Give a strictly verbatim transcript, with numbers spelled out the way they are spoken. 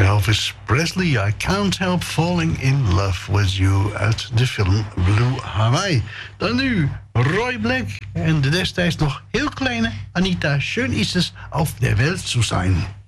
Elvis Presley, I Can't Help Falling in Love With You uit de film Blue Hawaii. Dan nu Roy Black en de destijds nog heel kleine Anita Schön ist es auf der Welt zu sein.